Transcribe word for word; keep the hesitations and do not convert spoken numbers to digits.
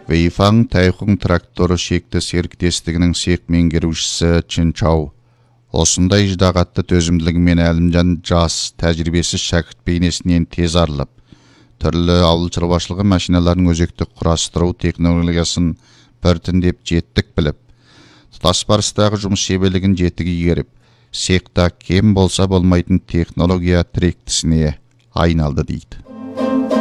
Вейфаң Тайхун тракторы шекті серіктестігінің сек меңгерушісі Чин Чау. Осындай ждағатты төзімділігімен Әлімжан жас, тәжірибесіз шәкірт бейнесінен тез арылып, түрлі ауыл шаруашылығы машиналарын өзекті құрастыру технологиясын біртіндеп жеттік біліп, тұтас барыстағы жұмыс шеберлігін жетік игеріп, секта кем болса болмайтын технология тіректісіне айналды дейді.